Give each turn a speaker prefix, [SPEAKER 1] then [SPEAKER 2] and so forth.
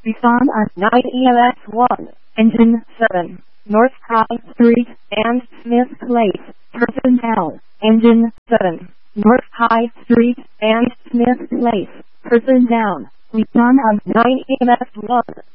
[SPEAKER 1] Return on 9 EMS1, Engine 7, North High Street and Smith Place, Personnel, Engine 7, North High Street and Smith Place, Personnel. Return on 9 EMS1.